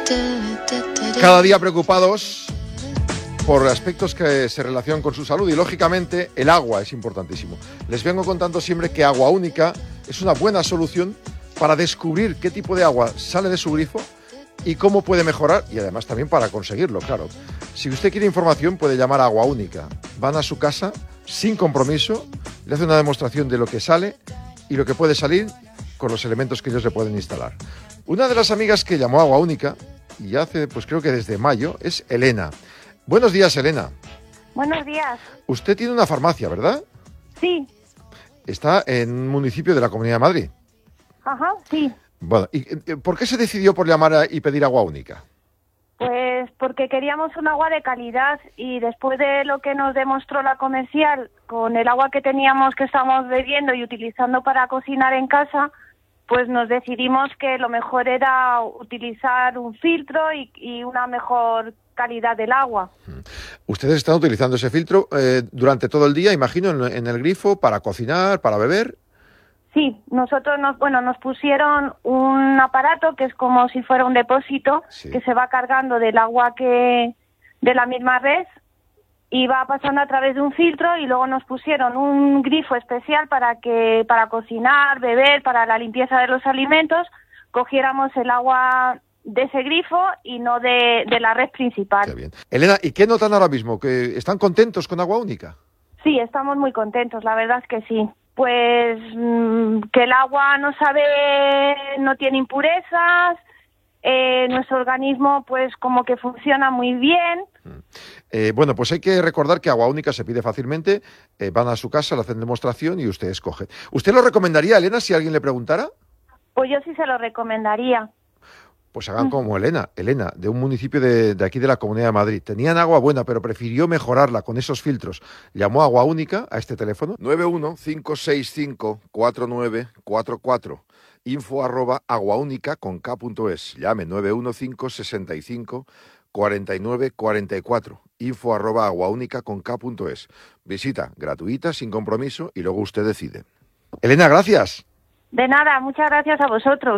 Cada día preocupados por aspectos que se relacionan con su salud y, lógicamente, el agua es importantísimo. Les vengo contando siempre que Agua Única es una buena solución para descubrir qué tipo de agua sale de su grifo y cómo puede mejorar, y además también para conseguirlo, claro. Si usted quiere información, puede llamar a Agua Única. Van a su casa sin compromiso, le hacen una demostración de lo que sale y lo que puede salir con los elementos que ellos le pueden instalar. Una de las amigas que llamó a Agua Única, y hace, pues creo que desde mayo, es Elena. Buenos días, Elena. Buenos días. Usted tiene una farmacia, ¿verdad? Sí. Está en un municipio de la Comunidad de Madrid. Ajá, sí. Bueno, ¿y por qué se decidió por llamar y pedir Agua Única? Pues porque queríamos un agua de calidad y después de lo que nos demostró la comercial con el agua que teníamos, que estábamos bebiendo y utilizando para cocinar en casa, pues nos decidimos que lo mejor era utilizar un filtro y una mejor calidad del agua. Ustedes están utilizando ese filtro durante todo el día, imagino, en el grifo, para cocinar, para beber. Sí, nosotros nos pusieron un aparato que es como si fuera un depósito, sí, que se va cargando del agua de la misma red y va pasando a través de un filtro, y luego nos pusieron un grifo especial para cocinar, beber, para la limpieza de los alimentos, cogiéramos el agua de ese grifo y no de la red principal. Qué bien. Elena, ¿y qué notan ahora mismo? ¿Que están contentos con Agua Única? Sí, estamos muy contentos, la verdad es que sí. Pues que el agua no tiene impurezas, nuestro organismo pues como que funciona muy bien. Bueno, pues hay que recordar que Agua Única se pide fácilmente, van a su casa, le hacen demostración y usted escoge. ¿Usted lo recomendaría, Elena, si alguien le preguntara? Pues yo sí se lo recomendaría. Pues hagan como Elena, de un municipio de aquí de la Comunidad de Madrid. Tenían agua buena, pero prefirió mejorarla con esos filtros. Llamó a Agua Única a este teléfono, 915654944, info@aguaunica.es. Llame 915654944, info@aguaunica.es. Visita gratuita, sin compromiso, y luego usted decide. Elena, gracias. De nada, muchas gracias a vosotros.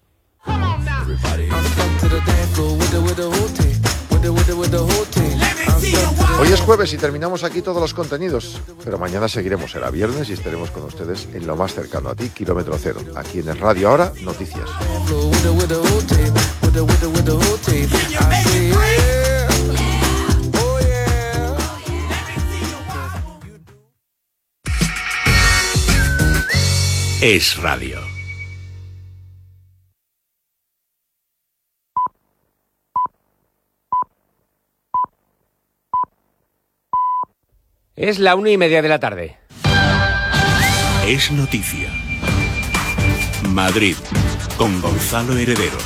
Hoy es jueves y terminamos aquí todos los contenidos, pero mañana seguiremos, será viernes y estaremos con ustedes en lo más cercano a ti, Kilómetro Cero, aquí en el Radio Ahora, Noticias. Es Radio. Es la 1:30 de la tarde. Es noticia. Madrid, con Gonzalo Heredero.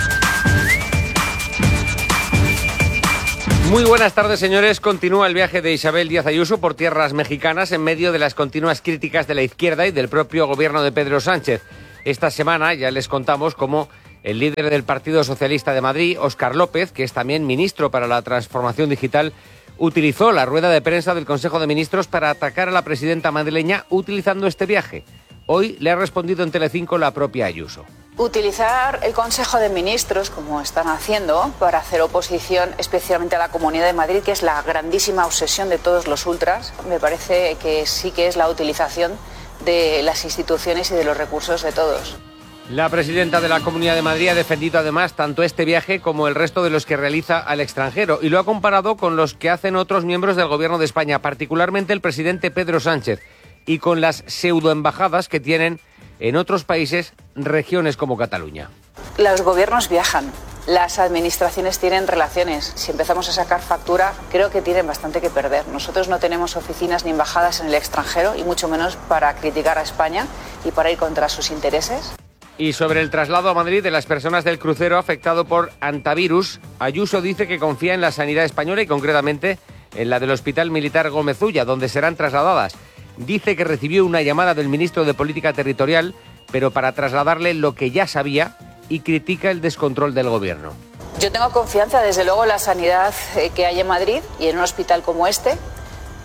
Muy buenas tardes, señores. Continúa el viaje de Isabel Díaz Ayuso por tierras mexicanas en medio de las continuas críticas de la izquierda y del propio gobierno de Pedro Sánchez. Esta semana ya les contamos cómo el líder del Partido Socialista de Madrid, Óscar López, que es también ministro para la transformación digital, utilizó la rueda de prensa del Consejo de Ministros para atacar a la presidenta madrileña utilizando este viaje. Hoy le ha respondido en Telecinco la propia Ayuso. Utilizar el Consejo de Ministros, como están haciendo, para hacer oposición especialmente a la Comunidad de Madrid, que es la grandísima obsesión de todos los ultras, me parece que sí que es la utilización de las instituciones y de los recursos de todos. La presidenta de la Comunidad de Madrid ha defendido además tanto este viaje como el resto de los que realiza al extranjero y lo ha comparado con los que hacen otros miembros del Gobierno de España, particularmente el presidente Pedro Sánchez, y con las pseudoembajadas que tienen en otros países regiones como Cataluña. Los gobiernos viajan, las administraciones tienen relaciones. Si empezamos a sacar factura, creo que tienen bastante que perder. Nosotros no tenemos oficinas ni embajadas en el extranjero, y mucho menos para criticar a España y para ir contra sus intereses. Y sobre el traslado a Madrid de las personas del crucero afectado por hantavirus, Ayuso dice que confía en la sanidad española y concretamente en la del Hospital Militar Gómez Ulla, donde serán trasladadas. Dice que recibió una llamada del ministro de Política Territorial, pero para trasladarle lo que ya sabía, y critica el descontrol del gobierno. Yo tengo confianza, desde luego, en la sanidad que hay en Madrid y en un hospital como este.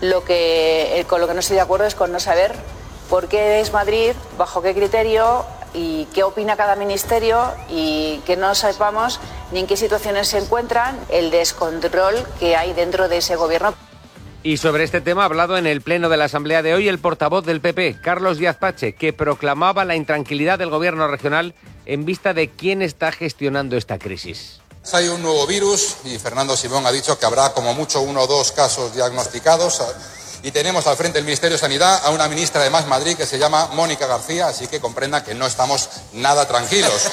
Con lo que no estoy de acuerdo es con no saber por qué es Madrid, bajo qué criterio y qué opina cada ministerio y que no sepamos ni en qué situaciones se encuentran, el descontrol que hay dentro de ese gobierno. Y sobre este tema ha hablado en el pleno de la Asamblea de hoy el portavoz del PP, Carlos Díaz Pache, que proclamaba la intranquilidad del gobierno regional en vista de quién está gestionando esta crisis. Hay un nuevo virus y Fernando Simón ha dicho que habrá como mucho 1 o 2 casos diagnosticados y tenemos al frente del Ministerio de Sanidad a una ministra de Más Madrid que se llama Mónica García, así que comprenda que no estamos nada tranquilos.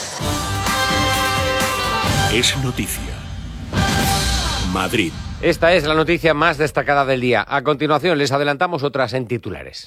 Es noticia. Madrid. Esta es la noticia más destacada del día. A continuación les adelantamos otras en titulares.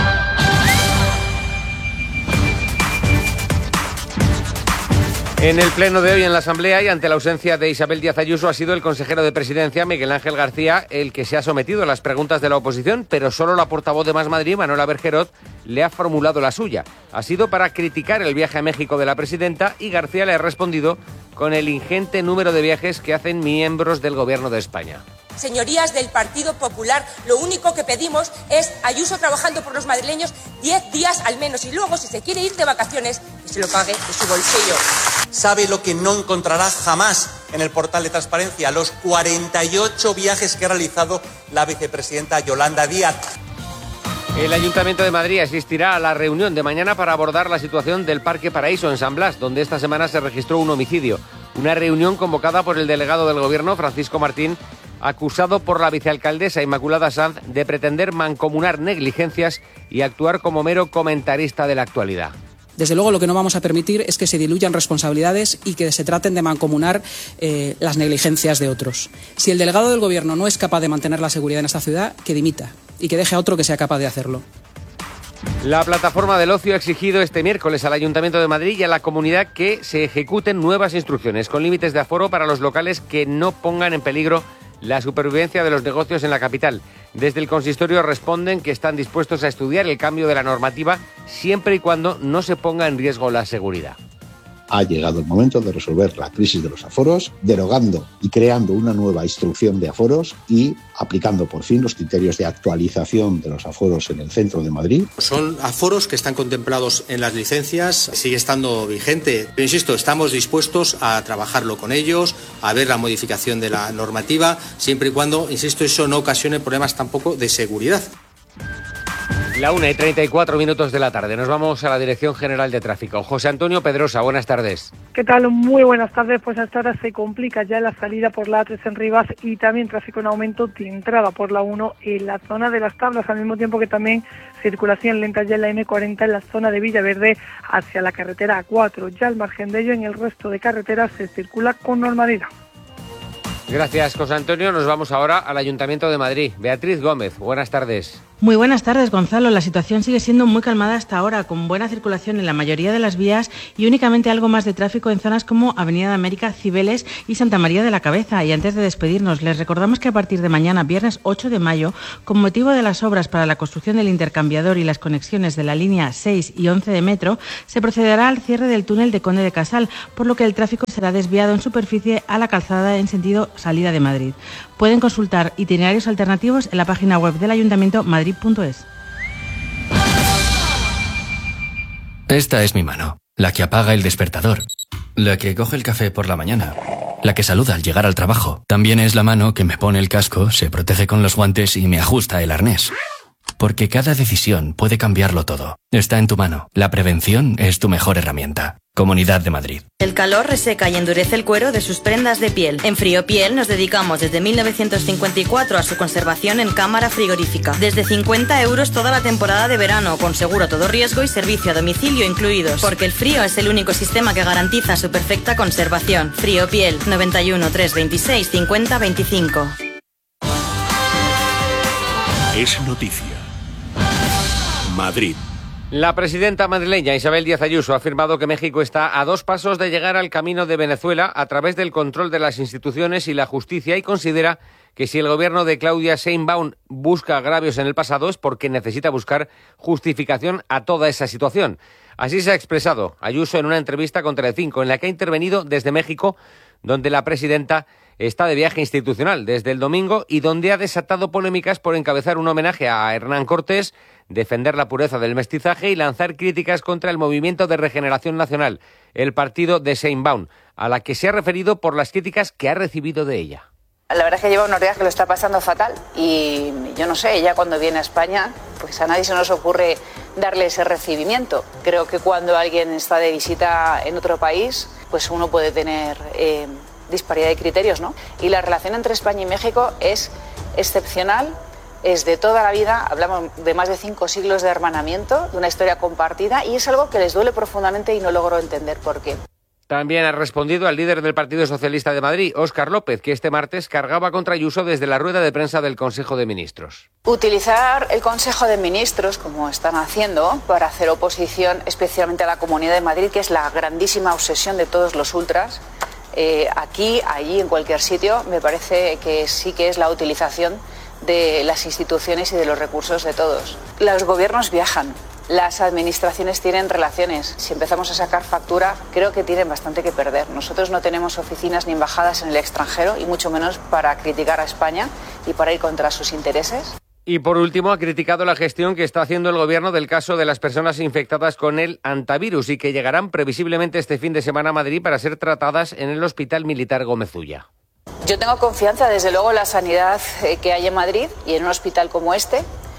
En el pleno de hoy en la Asamblea y ante la ausencia de Isabel Díaz Ayuso ha sido el consejero de Presidencia, Miguel Ángel García, el que se ha sometido a las preguntas de la oposición, pero solo la portavoz de Más Madrid, Manuela Bergerot, le ha formulado la suya. Ha sido para criticar el viaje a México de la presidenta y García le ha respondido con el ingente número de viajes que hacen miembros del Gobierno de España. Señorías del Partido Popular, lo único que pedimos es Ayuso trabajando por los madrileños 10 días al menos y luego, si se quiere ir de vacaciones, que se lo pague de su bolsillo. ¿Sabe lo que no encontrará jamás en el portal de transparencia? Los 48 viajes que ha realizado la vicepresidenta Yolanda Díaz. El Ayuntamiento de Madrid asistirá a la reunión de mañana para abordar la situación del Parque Paraíso en San Blas, donde esta semana se registró un homicidio. Una reunión convocada por el delegado del Gobierno, Francisco Martín, acusado por la vicealcaldesa Inmaculada Sanz de pretender mancomunar negligencias y actuar como mero comentarista de la actualidad. Desde luego lo que no vamos a permitir es que se diluyan responsabilidades y que se traten de mancomunar las negligencias de otros. Si el delegado del Gobierno no es capaz de mantener la seguridad en esta ciudad, que dimita y que deje a otro que sea capaz de hacerlo. La plataforma del ocio ha exigido este miércoles al Ayuntamiento de Madrid y a la comunidad que se ejecuten nuevas instrucciones con límites de aforo para los locales que no pongan en peligro la supervivencia de los negocios en la capital. Desde el consistorio responden que están dispuestos a estudiar el cambio de la normativa siempre y cuando no se ponga en riesgo la seguridad. Ha llegado el momento de resolver la crisis de los aforos, derogando y creando una nueva instrucción de aforos y aplicando por fin los criterios de actualización de los aforos en el centro de Madrid. Son aforos que están contemplados en las licencias, sigue estando vigente. Pero insisto, estamos dispuestos a trabajarlo con ellos, a ver la modificación de la normativa, siempre y cuando, insisto, eso no ocasione problemas tampoco de seguridad. La 1:34 de la tarde. Nos vamos a la Dirección General de Tráfico. José Antonio Pedrosa, buenas tardes. ¿Qué tal? Muy buenas tardes. Pues hasta ahora se complica ya la salida por la A3 en Rivas y también tráfico en aumento de entrada por la 1 en la zona de las Tablas, al mismo tiempo que también circulación lenta ya en la M40 en la zona de Villaverde hacia la carretera A4. Ya al margen de ello, en el resto de carreteras se circula con normalidad. Gracias, José Antonio. Nos vamos ahora al Ayuntamiento de Madrid. Beatriz Gómez, buenas tardes. Muy buenas tardes, Gonzalo. La situación sigue siendo muy calmada hasta ahora, con buena circulación en la mayoría de las vías y únicamente algo más de tráfico en zonas como Avenida de América, Cibeles y Santa María de la Cabeza. Y antes de despedirnos, les recordamos que a partir de mañana, viernes 8 de mayo, con motivo de las obras para la construcción del intercambiador y las conexiones de la línea 6 y 11 de metro, se procederá al cierre del túnel de Conde de Casal, por lo que el tráfico será desviado en superficie a la calzada en sentido salida de Madrid. Pueden consultar itinerarios alternativos en la página web del Ayuntamiento madrid.es. Esta es mi mano, la que apaga el despertador, la que coge el café por la mañana, la que saluda al llegar al trabajo. También es la mano que me pone el casco, se protege con los guantes y me ajusta el arnés. Porque cada decisión puede cambiarlo todo. Está en tu mano. La prevención es tu mejor herramienta. Comunidad de Madrid. El calor reseca y endurece el cuero de sus prendas de piel. En Friopiel nos dedicamos desde 1954 a su conservación en cámara frigorífica. Desde 50 € toda la temporada de verano, con seguro a todo riesgo y servicio a domicilio incluidos. Porque el frío es el único sistema que garantiza su perfecta conservación. Friopiel, 91 326 50 25. Es noticia. Madrid. La presidenta madrileña Isabel Díaz Ayuso ha afirmado que México está a 2 pasos de llegar al camino de Venezuela a través del control de las instituciones y la justicia y considera que si el gobierno de Claudia Sheinbaum busca agravios en el pasado es porque necesita buscar justificación a toda esa situación. Así se ha expresado Ayuso en una entrevista con Telecinco en la que ha intervenido desde México donde la presidenta está de viaje institucional desde el domingo y donde ha desatado polémicas por encabezar un homenaje a Hernán Cortés, defender la pureza del mestizaje y lanzar críticas contra el Movimiento de Regeneración Nacional, el partido de Sheinbaum, a la que se ha referido por las críticas que ha recibido de ella. La verdad es que lleva unos días que lo está pasando fatal y yo no sé, ella cuando viene a España, pues a nadie se nos ocurre darle ese recibimiento. Creo que cuando alguien está de visita en otro país, pues uno puede tener disparidad de criterios, ¿no? Y la relación entre España y México es excepcional, es de toda la vida, hablamos de más de 5 siglos de hermanamiento, de una historia compartida y es algo que les duele profundamente y no logro entender por qué. También ha respondido al líder del Partido Socialista de Madrid, Óscar López, que este martes cargaba contra Ayuso desde la rueda de prensa del Consejo de Ministros. Utilizar el Consejo de Ministros, como están haciendo, para hacer oposición especialmente a la Comunidad de Madrid, que es la grandísima obsesión de todos los ultras, aquí, allí, en cualquier sitio, me parece que sí que es la utilización de las instituciones y de los recursos de todos. Los gobiernos viajan. Las administraciones tienen relaciones. Si empezamos a sacar factura, creo que tienen bastante que perder. Nosotros no tenemos oficinas ni embajadas en el extranjero, y mucho menos para criticar a España y para ir contra sus intereses. Y por último, ha criticado la gestión que está haciendo el gobierno del caso de las personas infectadas con el hantavirus y que llegarán previsiblemente este fin de semana a Madrid para ser tratadas en el Hospital Militar Gómez Ulla. Yo tengo confianza, desde luego, en la sanidad que hay en Madrid y en un hospital como este.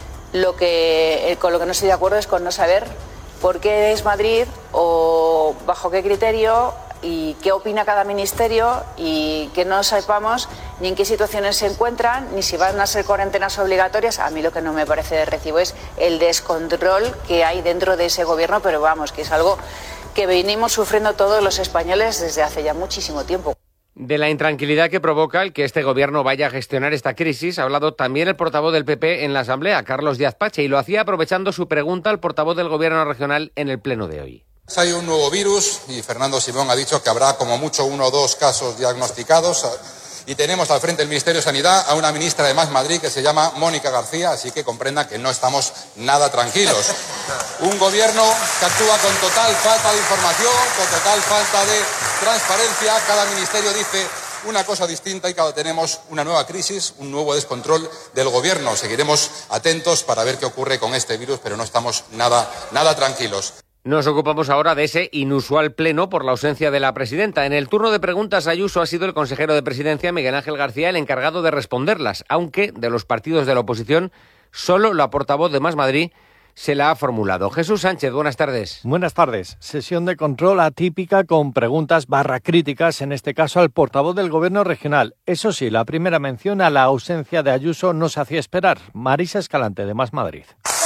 Con lo que no estoy de acuerdo es con no saber por qué es Madrid o bajo qué criterio y qué opina cada ministerio y que no sepamos ni en qué situaciones se encuentran ni si van a ser cuarentenas obligatorias. A mí lo que no me parece de recibo es el descontrol que hay dentro de ese gobierno, pero vamos, que es algo que venimos sufriendo todos los españoles desde hace ya muchísimo tiempo. De la intranquilidad que provoca el que este gobierno vaya a gestionar esta crisis ha hablado también el portavoz del PP en la Asamblea, Carlos Díaz Pache, y lo hacía aprovechando su pregunta al portavoz del Gobierno regional en el pleno de hoy. Hay un nuevo virus y Fernando Simón ha dicho que habrá como mucho 1 o 2 casos diagnosticados y tenemos al frente del Ministerio de Sanidad a una ministra de Más Madrid que se llama Mónica García, así que comprendan que no estamos nada tranquilos. Un gobierno que actúa con total falta de información, con total falta de transparencia. Cada ministerio dice una cosa distinta y cada tenemos una nueva crisis, un nuevo descontrol del gobierno. Seguiremos atentos para ver qué ocurre con este virus, pero no estamos nada tranquilos. Nos ocupamos ahora de ese inusual pleno por la ausencia de la presidenta. En el turno de preguntas a Ayuso ha sido el consejero de Presidencia, Miguel Ángel García, el encargado de responderlas, aunque de los partidos de la oposición solo la portavoz de Más Madrid se la ha formulado. Jesús Sánchez, buenas tardes. Buenas tardes. Sesión de control atípica con preguntas críticas, en este caso al portavoz del Gobierno regional. Eso sí, la primera mención a la ausencia de Ayuso no se hacía esperar. Marisa Escalante, de Más Madrid.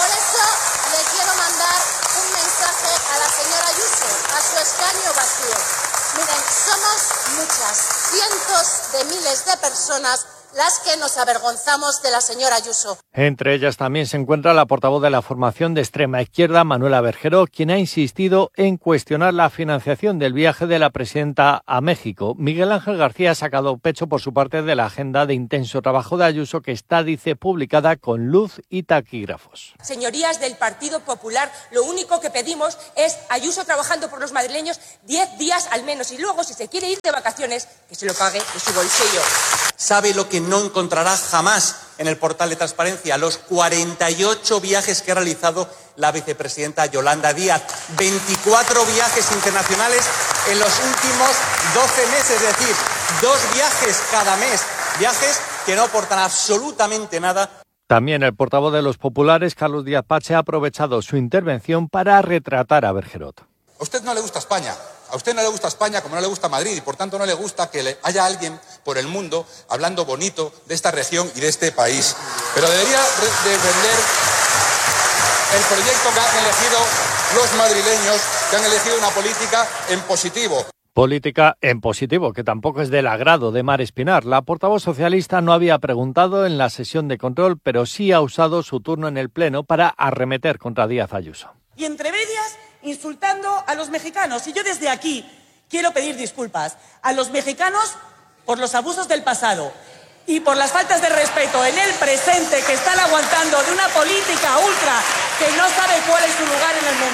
Cientos de miles de personas las que nos avergonzamos de la señora Ayuso. Entre ellas también se encuentra la portavoz de la formación de extrema izquierda, Manuela Bergeró, quien ha insistido en cuestionar la financiación del viaje de la presidenta a México. Miguel Ángel García ha sacado pecho por su parte de la agenda de intenso trabajo de Ayuso, que está, dice, publicada con luz y taquígrafos. Señorías del Partido Popular, lo único que pedimos es Ayuso trabajando por los madrileños 10 días al menos y luego, si se quiere ir de vacaciones, que se lo pague de su bolsillo. ¿Sabe lo que no encontrará jamás en el portal de transparencia? Los 48 viajes que ha realizado la vicepresidenta Yolanda Díaz. 24 viajes internacionales en los últimos 12 meses, es decir, 2 viajes cada mes. Viajes que no aportan absolutamente nada. También el portavoz de los populares, Carlos Díaz Pache, ha aprovechado su intervención para retratar a Bergerot. A usted no le gusta España. A usted no le gusta España como no le gusta Madrid y por tanto no le gusta que haya alguien por el mundo hablando bonito de esta región y de este país. Pero debería defender el proyecto que han elegido los madrileños, que han elegido una política en positivo. Política en positivo, que tampoco es del agrado de Mar Espinar. La portavoz socialista no había preguntado en la sesión de control, pero sí ha usado su turno en el Pleno para arremeter contra Díaz Ayuso. Y entre medias, insultando a los mexicanos. Y yo desde aquí quiero pedir disculpas a los mexicanos por los abusos del pasado y por las faltas de respeto en el presente que están aguantando de una política ultra que no sabe cuál es su lugar en el mundo.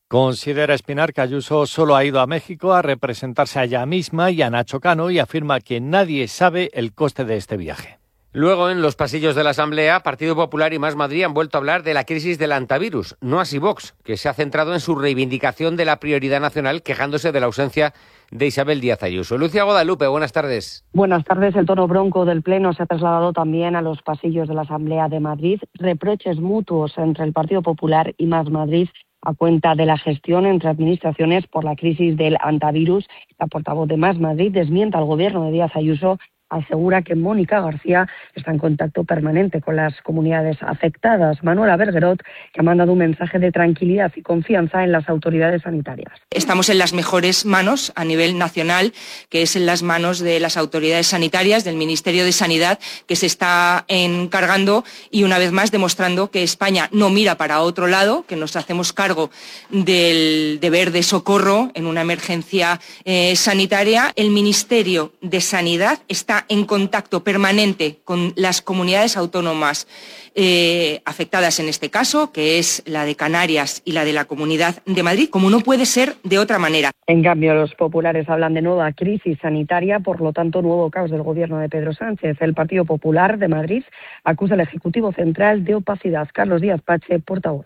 Considera Espinar que Ayuso solo ha ido a México a representarse a ella misma y a Nacho Cano y afirma que nadie sabe el coste de este viaje. Luego, en los pasillos de la Asamblea, Partido Popular y Más Madrid han vuelto a hablar de la crisis del antivirus, no así Vox, que se ha centrado en su reivindicación de la prioridad nacional, quejándose de la ausencia de Isabel Díaz Ayuso. Lucía Guadalupe, buenas tardes. Buenas tardes. El tono bronco del Pleno se ha trasladado también a los pasillos de la Asamblea de Madrid. Reproches mutuos entre el Partido Popular y Más Madrid a cuenta de la gestión entre administraciones por la crisis del antivirus. La portavoz de Más Madrid desmienta al gobierno de Díaz Ayuso, asegura que Mónica García está en contacto permanente con las comunidades afectadas. Manuela Bergerot, que ha mandado un mensaje de tranquilidad y confianza en las autoridades sanitarias. Estamos en las mejores manos a nivel nacional, que es en las manos de las autoridades sanitarias, del Ministerio de Sanidad, que se está encargando y una vez más demostrando que España no mira para otro lado, que nos hacemos cargo del deber de socorro en una emergencia sanitaria. El Ministerio de Sanidad está en contacto permanente con las comunidades autónomas afectadas en este caso, que es la de Canarias y la de la Comunidad de Madrid, como no puede ser de otra manera. En cambio, los populares hablan de nueva crisis sanitaria, por lo tanto, nuevo caos del gobierno de Pedro Sánchez. El Partido Popular de Madrid acusa al Ejecutivo Central de opacidad. Carlos Díaz Pache, portavoz.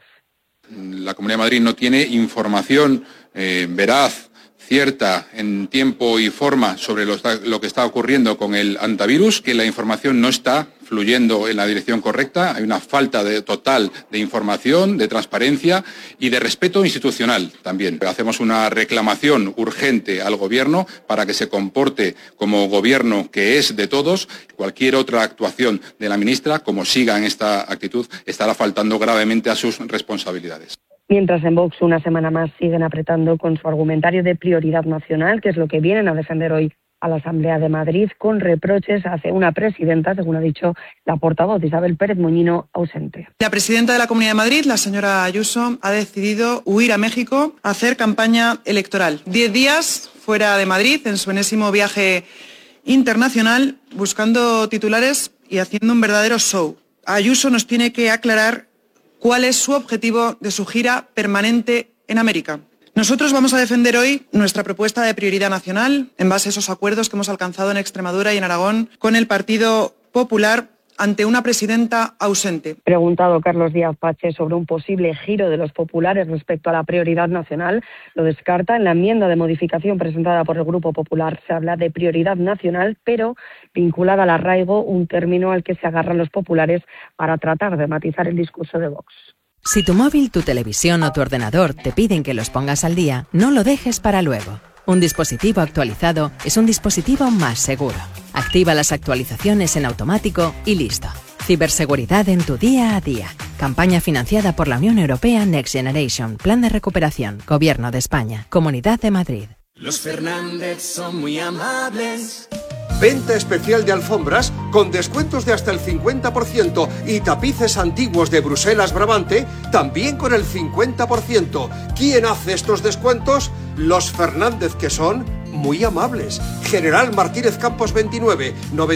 La Comunidad de Madrid no tiene información veraz, cierta, en tiempo y forma sobre lo que está ocurriendo con el antivirus, que la información no está fluyendo en la dirección correcta, hay una falta total de información, de transparencia y de respeto institucional también. Hacemos una reclamación urgente al Gobierno para que se comporte como Gobierno que es de todos. Cualquier otra actuación de la ministra, como siga en esta actitud, estará faltando gravemente a sus responsabilidades. Mientras en Vox una semana más siguen apretando con su argumentario de prioridad nacional, que es lo que vienen a defender hoy a la Asamblea de Madrid, con reproches hacia una presidenta, según ha dicho la portavoz Isabel Pérez Moñino, ausente. La presidenta de la Comunidad de Madrid, la señora Ayuso, ha decidido huir a México a hacer campaña electoral. 10 días fuera de Madrid, en su enésimo viaje internacional, buscando titulares y haciendo un verdadero show. Ayuso nos tiene que aclarar cuál es su objetivo de su gira permanente en América. Nosotros vamos a defender hoy nuestra propuesta de prioridad nacional en base a esos acuerdos que hemos alcanzado en Extremadura y en Aragón con el Partido Popular ante una presidenta ausente. Preguntado Carlos Díaz Pache sobre un posible giro de los populares respecto a la prioridad nacional, lo descarta. En la enmienda de modificación presentada por el Grupo Popular se habla de prioridad nacional, pero vinculada al arraigo, un término al que se agarran los populares para tratar de matizar el discurso de Vox. Si tu móvil, tu televisión o tu ordenador te piden que los pongas al día, no lo dejes para luego. Un dispositivo actualizado es un dispositivo más seguro. Activa las actualizaciones en automático y listo. Ciberseguridad en tu día a día. Campaña financiada por la Unión Europea Next Generation. Plan de recuperación. Gobierno de España. Comunidad de Madrid. Los Fernández son muy amables. Venta especial de alfombras con descuentos de hasta el 50% y tapices antiguos de Bruselas Brabante también con el 50%. ¿Quién hace estos descuentos? Los Fernández, que son muy amables. General Martínez Campos 29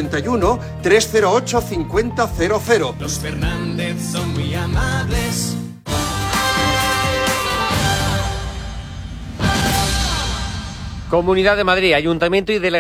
91 308 5000. Los Fernández son muy amables. Comunidad de Madrid, Ayuntamiento y Delegación.